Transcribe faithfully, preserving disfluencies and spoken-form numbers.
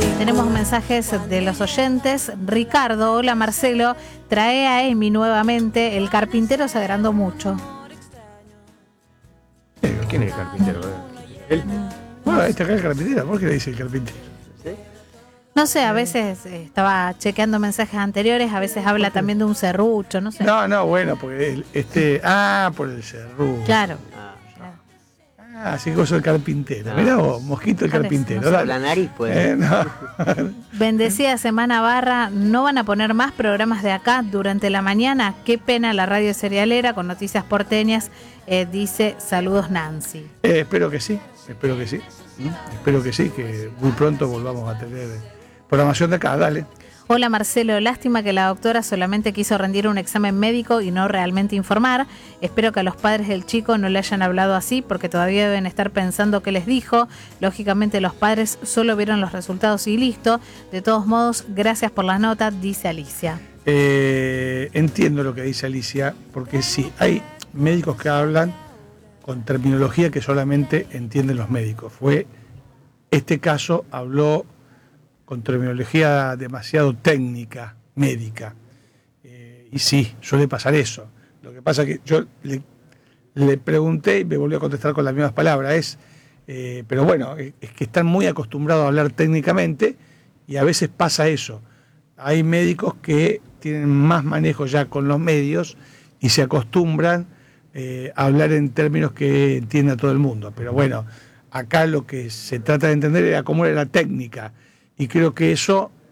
Tenemos mensajes de los oyentes. Ricardo, hola Marcelo, trae a Emi nuevamente, el carpintero se agrandó mucho. ¿Quién es el carpintero? ¿Él? Bueno, ahí está acá el carpintero, ¿por qué le dice el carpintero? ¿Sí? No sé, a veces eh, estaba chequeando mensajes anteriores, a veces habla también de un serrucho, no sé. No, no, bueno, porque el, este. Ah, por el serrucho. Claro. Ah, así que vos sos el carpintero. No. Mirá vos, Mosquito el Parece, carpintero. no sé. Dale. La nariz puede. Eh, no. Bendecida semana barra, ¿no van a poner más programas de acá durante la mañana? Qué pena la radio serialera con noticias porteñas, eh, dice saludos Nancy. Eh, espero que sí, espero que sí. ¿Mm? Espero que sí, que muy pronto volvamos a tener programación de acá, dale. Hola Marcelo, lástima que la doctora solamente quiso rendir un examen médico y no realmente informar. Espero que a los padres del chico no le hayan hablado así porque todavía deben estar pensando qué les dijo. Lógicamente los padres solo vieron los resultados y listo. De todos modos, gracias por la nota, dice Alicia. Eh, entiendo lo que dice Alicia, porque sí, hay médicos que hablan con terminología que solamente entienden los médicos. Fue este caso, habló con terminología demasiado técnica, médica. Eh, y sí, suele pasar eso. Lo que pasa es que yo le, le pregunté y me volvió a contestar con las mismas palabras. Es, eh, pero bueno, es, es que están muy acostumbrados a hablar técnicamente y a veces pasa eso. Hay médicos que tienen más manejo ya con los medios y se acostumbran eh, a hablar en términos que entienda todo el mundo. Pero bueno, acá lo que se trata de entender era cómo era la técnica. Y creo que eso